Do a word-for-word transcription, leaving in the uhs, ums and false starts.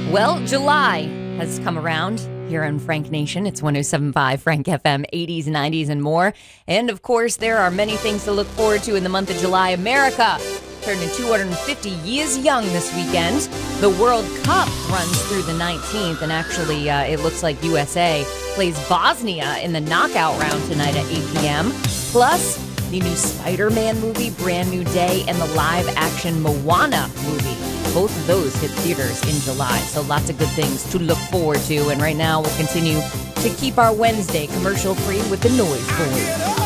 Well, July has come around here on Frank Nation. It's one oh seven point five Frank F M, eighties, nineties, and more. And of course, there are many things to look forward to in the month of July. America turning two hundred fifty years young this weekend. The World Cup runs through the nineteenth, and actually, uh, it looks like U S A plays Bosnia in the knockout round tonight at eight p.m. Plus, the new Spider-Man movie, Brand New Day, and the live-action Moana movie. Both of those hit theaters in July, so lots of good things to look forward to. And right now, we'll continue to keep our Wednesday commercial-free with the Noise Boys.